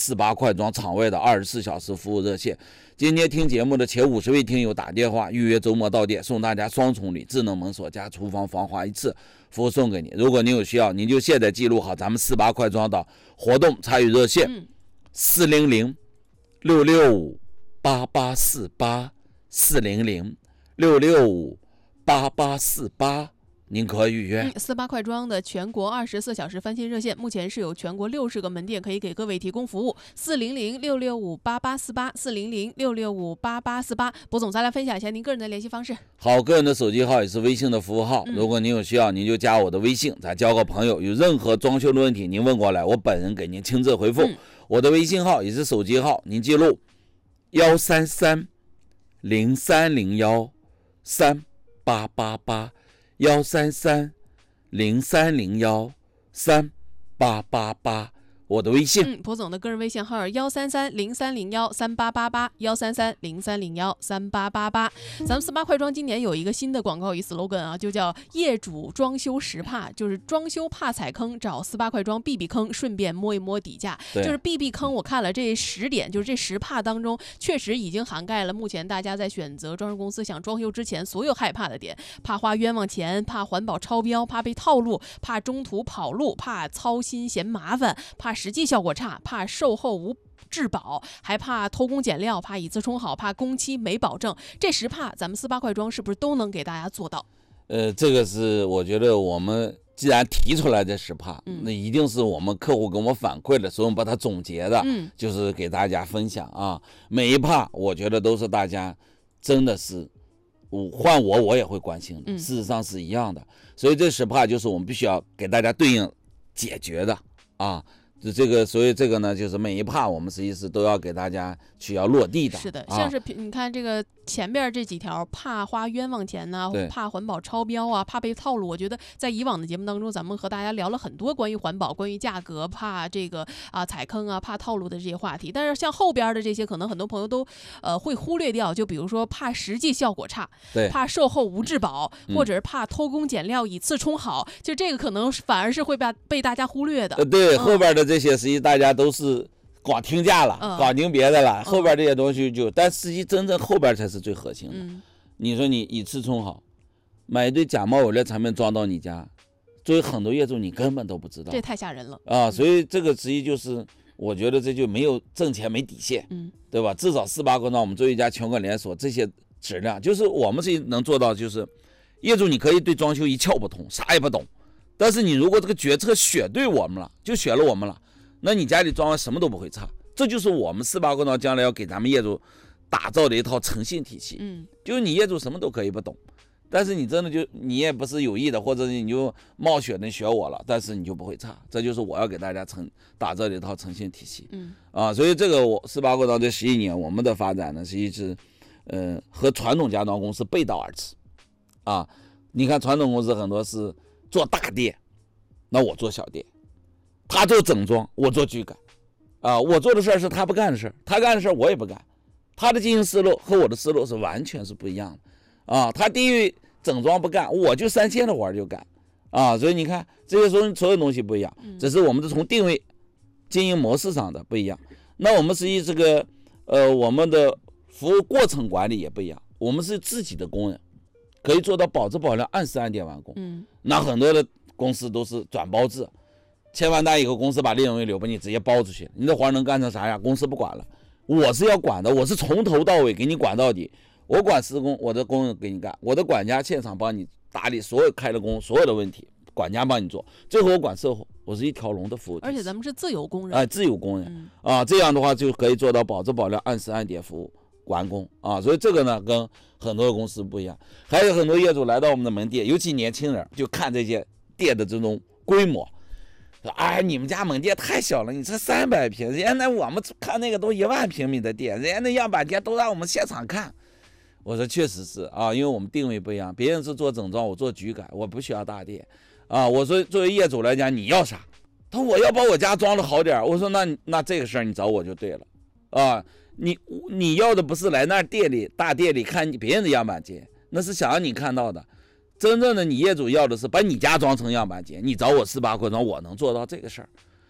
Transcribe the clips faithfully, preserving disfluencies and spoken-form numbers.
四八快装场外的二十四小时服务热线。今天听节目的前五十位听友打电话预约周末到店，送大家双重礼：智能门锁加厨房防滑一次服务送给你。如果您有需要，您就现在记录好咱们四八快装的活动参与热线：四零零六六五八八四八四零零六六五八八四八。您可预约。 四八快装的全国二十四小时翻新热线，目前是有全国六十个门店可以给各位提供服务。四零零六六五八八四八，四零零六六五八八四八。博总，咱来分享一下您个人的联系方式。 好，个人的手机号也是微信的服务号，嗯、如果您有需要，您就加我的微信，咱交个朋友。有任何装修的问题，您问过来，我本人给您亲自回复。嗯、我的微信号也是手机号，您记录幺三三零三零幺三八八八。幺三三零三零幺三八八八，我的微信。 嗯，博总的个人微信号幺三三零三零幺三八八八，幺三三零三零幺三八八八。咱们四八快装今年有一个新的广告语 slogan 啊，就叫业主装修实怕，就是装修怕踩坑，找四八快装避避坑，顺便摸一摸底价。就是避避坑，我看了这十点，就是这十怕当中，确实已经涵盖了目前大家在选择装修公司想装修之前所有害怕的点：怕花冤枉钱，怕环保超标，怕被套路，怕中途跑路，怕操心嫌麻烦，怕实际效果差，怕售后无质保，还怕偷工减料，怕以次充好，怕工期没保证。这十怕咱们四八快装是不是都能给大家做到？ 呃，这个是我觉得我们既然提出来这十怕、嗯、那一定是我们客户给我们反馈的，所以我们把它总结的、嗯、就是给大家分享啊。每一怕我觉得都是大家真的是我换我我也会关心的、嗯、事实上是一样的。所以这十怕就是我们必须要给大家对应解决的啊。就这个，所以这个呢，就是每一怕我们实际是都要给大家去要落地的。 是的，像是你看这个前边这几条，怕花冤枉钱呐、啊，怕环保超标啊，怕被套路。我觉得在以往的节目当中，咱们和大家聊了很多关于环保、关于价格、怕这个啊踩坑啊、怕套路的这些话题。但是像后边的这些，可能很多朋友都呃会忽略掉，就比如说怕实际效果差， 对， 怕售后无质保，或者是怕偷工减料、以次充好，嗯、就这个可能反而是会被被大家忽略的。 呃，对，嗯、后边的这些实际大家都是光听价了，嗯、光听别的了，后边这些东西就，嗯、但实际真正后边才是最核心的。嗯、你说你以次充好，买一堆假冒伪劣产品装到你家，作为很多业主你根本都不知道， 这太吓人了啊！所以这个实际就是，我觉得这就没有挣钱没底线，嗯，对吧？至少四八快装我们作为一家全国连锁，这些质量就是我们是能做到，就是业主你可以对装修一窍不通，啥也不懂。但是你如果这个决策选对我们了，就选了我们了，那你家里装完什么都不会差。这就是我们四八快装将来要给咱们业主打造的一套诚信体系。嗯，就是你业主什么都可以不懂，但是你真的就你也不是有意的，或者你就冒险的学我了，但是你就不会差。这就是我要给大家成打造的一套诚信体系。嗯，啊，所以这个我四八快装这十一年我们的发展呢，是一直呃和传统家装公司背道而驰。啊，你看传统公司很多是做大店，那我做小店，他做整装，我做居改，啊，我做的事儿是他不干的事儿，他干的事儿我也不干，他的经营思路和我的思路是完全是不一样的，啊，他地域整装不干，我就三线的活就干，啊，所以你看这些所有所有东西不一样，只是我们是从定位、经营模式上的不一样。那我们实际这个呃我们的服务过程管理也不一样，我们是自己的工人。可以做到保质保量，按时按点完工。嗯，那很多的公司都是转包制，签完单以后，公司把利润流把你直接包出去，你的活能干成啥样？公司不管了，我是要管的，我是从头到尾给你管到底。我管施工，我的工人给你干，我的管家现场帮你打理所有开了工所有的问题，管家帮你做。最后我管售后，我是一条龙的服务。 而且咱们是自有工人， 哎、呃，自有工人、嗯、啊，这样的话就可以做到保质保量，按时按点服务。完工啊，所以这个呢跟很多的公司不一样。还有很多业主来到我们的门店，尤其年轻人就看这些店的这种规模，说哎，你们家门店太小了，你这三百平，人家那我们看那个都一万平米的店，人家那样板店都让我们现场看。我说确实是啊，因为我们定位不一样，别人是做整装，我做居改，我不需要大店啊。我说作为业主来讲，你要啥？他说我要把我家装的好点。我说那那这个事儿你找我就对了啊。你你要的不是来那店里大店里看别人的样板间，那是想让你看到的。真正的你业主要的是把你家装成样板间，你找我四八快装，我能做到这个事儿。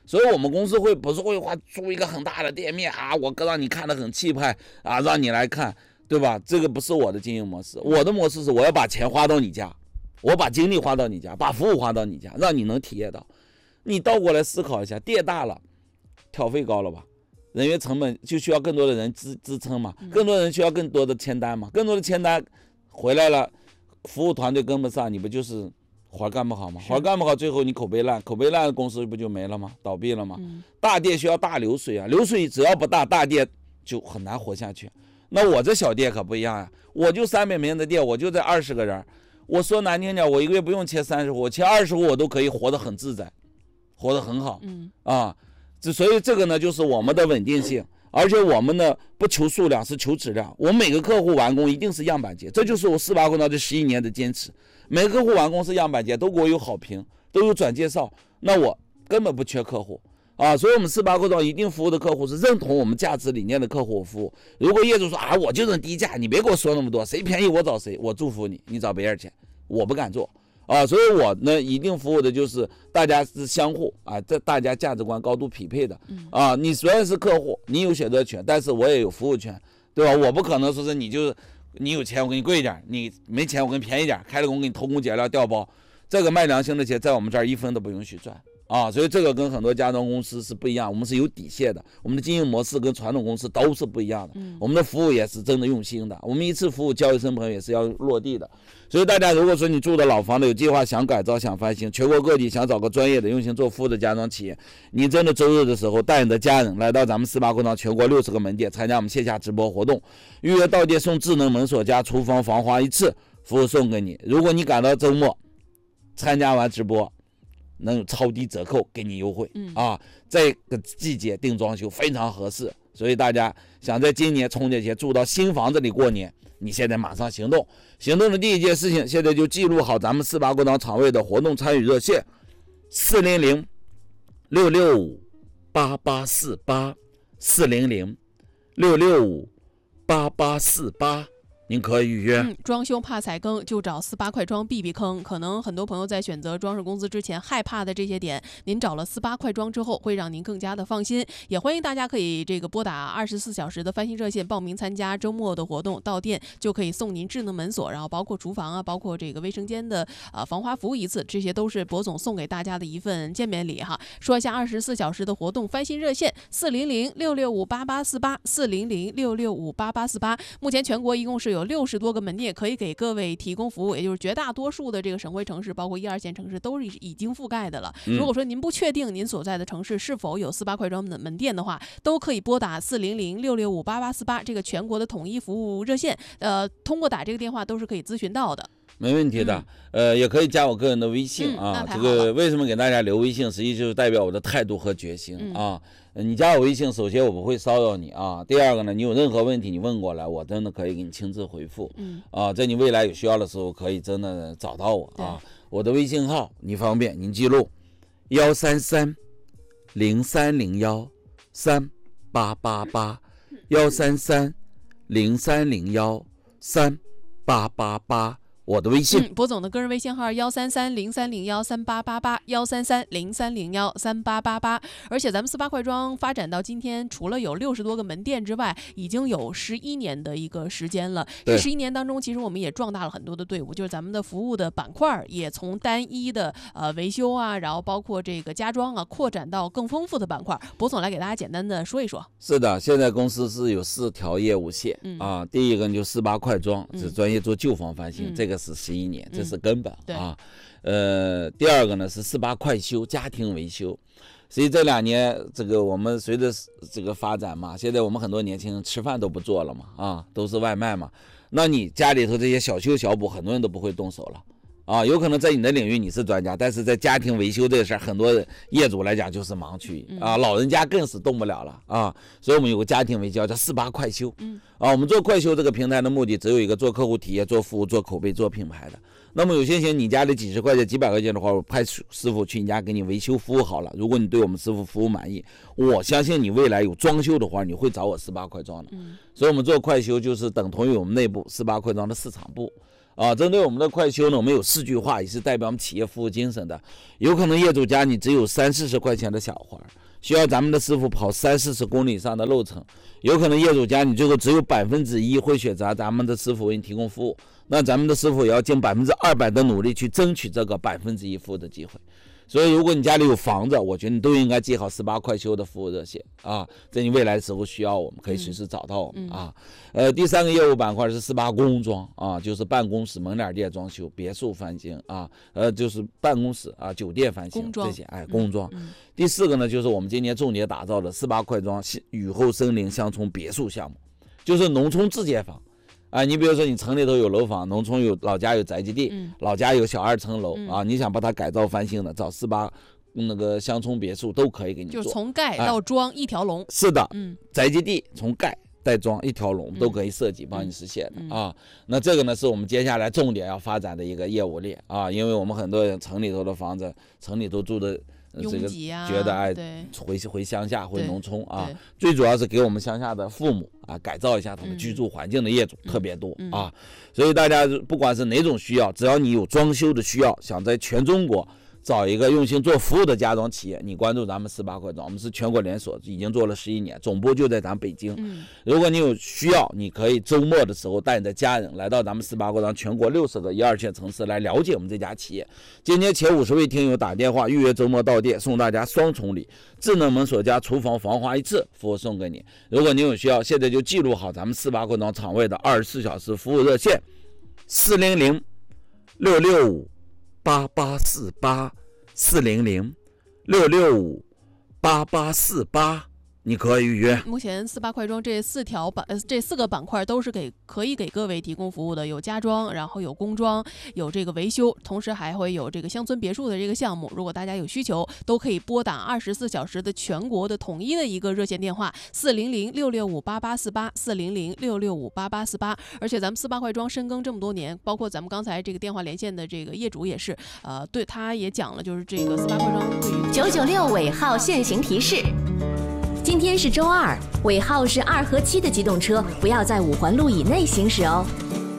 所以我们公司会不是会花租一个很大的店面啊，我让你看得很气派啊，让你来看，对吧？这个不是我的经营模式，我的模式是我要把钱花到你家，我把精力花到你家，把服务花到你家，让你能体验到。你倒过来思考一下，店大了，挑费高了吧？人员成本就需要更多的人支支撑嘛，更多人需要更多的签单嘛，更多的签单回来了，服务团队跟不上，你不就是活干不好吗？活干不好，最后你口碑烂，口碑烂的公司不就没了吗？倒闭了吗？嗯、大店需要大流水啊，流水只要不大，大店就很难活下去。那我这小店可不一样呀、啊，我就三百名的店，我就这二十个人，我说难听点，我一个月不用切三十户，我切二十户我都可以活得很自在，活得很好。嗯啊，这所以这个呢就是我们的稳定性。而且我们呢不求数量，是求质量。我们每个客户完工一定是样板间，这就是我四八快装这十一年的坚持。每个客户完工是样板间，都给我有好评，都有转介绍，那我根本不缺客户啊。所以我们四八快装一定服务的客户是认同我们价值理念的客户服务。如果业主说啊，我就认低价，你别给我说那么多，谁便宜我找谁，我祝福你，你找别人去，我不敢做。啊，所以我呢一定服务的就是大家是相互啊，这大家价值观高度匹配的啊。你虽然是客户，你有选择权，但是我也有服务权，对吧？我不可能说是你就是你有钱我给你贵一点，你没钱我给你便宜点，开了工给你偷工减料调包，这个卖良心的钱在我们这儿一分都不允许赚啊。所以这个跟很多家装公司是不一样，我们是有底线的，我们的经营模式跟传统公司都是不一样的，我们的服务也是真的用心的，我们一次服务交易成本也是要落地的。所以大家如果说你住的老房子有计划想改造想翻新，全国各地想找个专业的用心做服务的家装企业，你真的周日的时候带你的家人来到咱们四八快装全国六十个门店参加我们线下直播活动，预约到店送智能门锁加厨房防滑一次，服务送给你。如果你赶到周末参加完直播能有超低折扣给你优惠、嗯、啊，这个季节定装修非常合适。所以大家想在今年春节前住到新房子里过年，你现在马上行动，行动的第一件事情，现在就记录好咱们四八快装厂位的活动参与热线：四零零六六五八八四八，四零零六六五八八四八。您可以预约、嗯、 装修怕踩坑就找四八快装避避坑。可能很多朋友在选择装饰公司之前害怕的这些点，您找了四八快装之后会让您更加的放心。也欢迎大家可以这个拨打二十四小时的翻新热线报名参加周末的活动，到店就可以送您智能门锁，然后包括厨房啊，包括这个卫生间的呃防滑服务一次，这些都是博总送给大家的一份见面礼哈。说一下二十四小时的活动翻新热线：四零零六六五八八四八，四零零六六五八八四八。目前全国一共是有有六十多个门店可以给各位提供服务，也就是绝大多数的这个省会城市，包括一二线城市都是已经覆盖的了。如果说您不确定您所在的城市是否有四八快装的门店的话，都可以拨打四零零六六五八八四八这个全国的统一服务热线，呃，通过打这个电话都是可以咨询到的。 没问题的、嗯，呃，也可以加我个人的微信、嗯、啊。这个为什么给大家留微信，实际就是代表我的态度和决心、嗯、啊。你加我微信，首先我不会骚扰你啊。第二个呢，你有任何问题你问过来，我真的可以给你亲自回复。嗯啊，在你未来有需要的时候，可以真的找到我啊。我的微信号你方便您记录：幺三三零三零幺三八八八，幺三三零三零幺三八八八。我的微信， 嗯，博总的个人微信号幺三三零三零幺三八八八，幺三三零三零幺三八八八。而且咱们四八快装发展到今天，除了有六十多个门店之外，已经有十一年的一个时间了。这十一年当中，其实我们也壮大了很多的队伍，就是咱们的服务的板块也从单一的呃维修啊，然后包括这个家装啊，扩展到更丰富的板块。博总来给大家简单的说一说。 是的，现在公司是有四条业务线、嗯、啊，第一个就四八快装，是专业做旧房翻新，嗯、这个是十一年，这是根本、嗯、啊。呃，第二个呢是四八快修，家庭维修。所以这两年这个我们随着这个发展嘛，现在我们很多年轻人吃饭都不做了嘛，啊，都是外卖嘛。那你家里头这些小修小补，很多人都不会动手了。啊，有可能在你的领域你是专家，但是在家庭维修这个事儿，很多业主来讲就是盲区啊，老人家更是动不了了啊。所以我们有个家庭维修叫四八快修，啊，我们做快修这个平台的目的只有一个，做客户体验、做服务、做口碑、做品牌的。那么有些钱你家里几十块钱、几百块钱的话，我派师傅去你家给你维修服务好了。如果你对我们师傅服务满意，我相信你未来有装修的话，你会找我四八快装的。所以我们做快修就是等同于我们内部四八快装的市场部。 啊，针对我们的快修呢，我们有四句话，也是代表我们企业服务精神的。有可能业主家你只有三四十块钱的小活，需要咱们的师傅跑三四十公里以上的路程；有可能业主家你最后只有百分之一会选择咱们的师傅为你提供服务，那咱们的师傅也要尽百分之二百的努力去争取这个百分之一服务的机会。所以如果你家里有房子，我觉得你都应该记好十八快修的服务热线啊，在你未来的时候需要我们可以随时找到我们啊。呃，第三个业务板块是十八工装啊，就是办公室、门脸店装修、别墅翻新啊，呃，就是办公室啊、酒店翻新这些，哎，工装。嗯嗯、第四个呢，就是我们今年重点打造的十八快装雨后森林乡村别墅项目，就是农村自建房。啊，你比如说你城里头有楼房，农村有老家有宅基地，嗯、老家有小二层楼、嗯、啊，你想把它改造翻新的，找四八那个乡村别墅都可以给你做， 就从盖到装一条龙。 哎、是的，嗯，宅基地从盖带装一条龙都可以设计帮你实现的、嗯、啊。那这个呢是我们接下来重点要发展的一个业务链啊，因为我们很多人城里头的房子，城里头住的。这个觉得哎，回回乡下回农村啊，最主要是给我们乡下的父母啊改造一下他们居住环境的业主、嗯、特别多、嗯、啊，所以大家不管是哪种需要，只要你有装修的需要，想在全中国找一个用心做服务的家装企业，你关注咱们十八快装，我们是全国连锁，已经做了十一年，总部就在咱北京、嗯、如果你有需要，你可以周末的时候带你的家人来到咱们十八快装全国六十个一二线城市来了解我们这家企业。今天前五十位听友打电话预约周末到店，送大家双重礼，智能门锁加厨房防滑一次服务送给你。如果你有需要，现在就记录好咱们十八快装厂位的二十四小时服务热线四零零六六五八八四八四零零六六五八八四八，你可以预约。 目前四八快装这四条板呃这四个板块都是给可以给各位提供服务的，有家装，然后有工装，有这个维修，同时还会有这个乡村别墅的这个项目。如果大家有需求，都可以拨打二十四小时的全国的统一的一个热线电话四零零六六五八八四八四零零六六五八八四八。而且咱们四八快装深耕这么多年，包括咱们刚才这个电话连线的这个业主也是，呃，对他也讲了，就是这个四八快装对于九九六尾号限行提示。今天是周二，尾号是二和七的机动车不要在五环路以内行驶哦。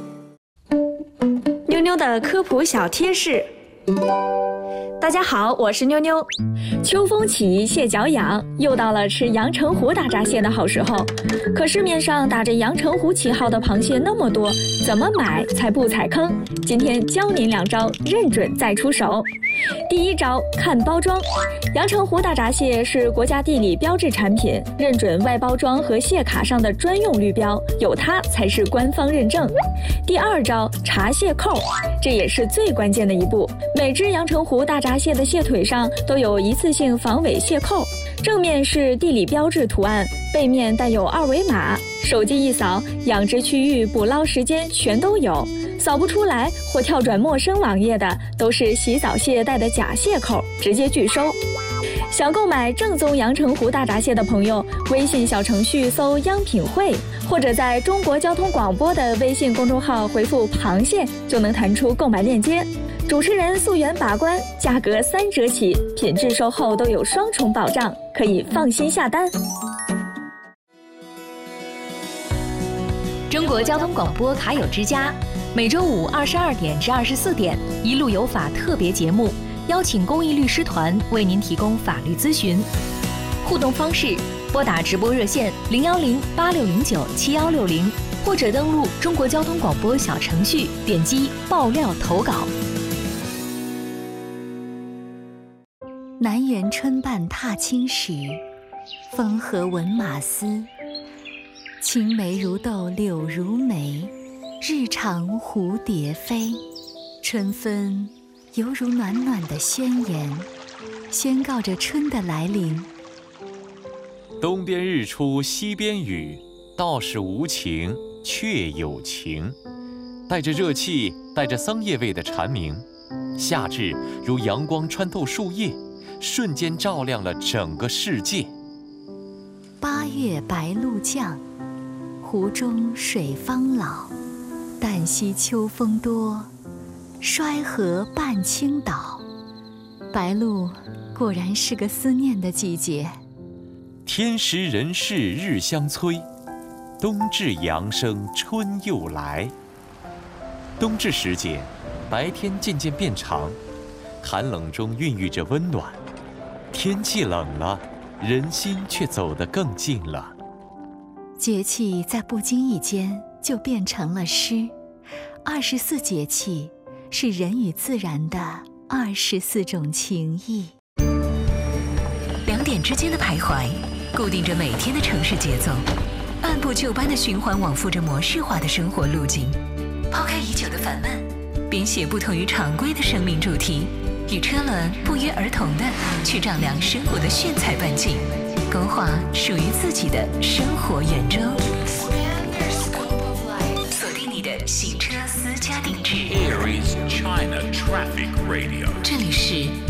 妞妞的科普小贴士。大家好，我是妞妞。秋风起，蟹脚痒，又到了吃阳澄湖大闸蟹的好时候。可市面上打着阳澄湖旗号的螃蟹那么多，怎么买才不踩坑？今天教您两招，认准再出手。第一招，看包装。阳澄湖大闸蟹是国家地理标志产品，认准外包装和蟹卡上的专用绿标，有它才是官方认证。第二招，查蟹扣，这也是最关键的一步。每只阳澄湖大闸蟹的蟹腿上都有一次性防伪蟹扣，正面是地理标志图案，背面带有二维码，手机一扫，养殖区域、捕捞时间全都有。扫不出来或跳转陌生网页的，都是洗澡蟹带的假蟹扣，直接拒收。想购买正宗阳澄湖大闸蟹的朋友，微信小程序搜央品汇，或者在中国交通广播的微信公众号回复螃蟹，就能弹出购买链接。主持人溯源把关，价格三折起，品质售后都有双重保障，可以放心下单。 中国交通广播卡友之家，每周五二十二点至二十四点，一路有法特别节目，邀请公益律师团为您提供法律咨询。互动方式：拨打直播热线零幺零八六零九七幺六零，或者登录中国交通广播小程序，点击爆料投稿。 南园春半踏青时，风和闻马嘶。青梅如豆，柳如眉，日长蝴蝶飞。春分犹如暖暖的宣言，宣告着春的来临。 东边日出西边雨，道是无晴却有晴。带着热气，带着桑叶味的蝉鸣，夏至如阳光穿透树叶，瞬间照亮了整个世界。 八月白露降，湖中水方老。旦夕秋风多，衰河半倾倒。白露果然是个思念的季节。 天时人事日相催，冬至阳生春又来。 冬至时节，白天渐渐变长，寒冷中孕育着温暖。天气冷了，人心却走得更近了。 节气在不经意间就变成了诗。二十四节气是人与自然的二十四种情谊。 两点之间的徘徊，固定着每天的城市节奏，按部就班地循环往复着模式化的生活路径。抛开已久的烦闷，编写不同于常规的生命主题，与车轮不约而同地去丈量生活的炫彩半径，勾画属于自己的生活圆周。锁定你的行车私家定制。 Aries China Traffic Radio。 这里是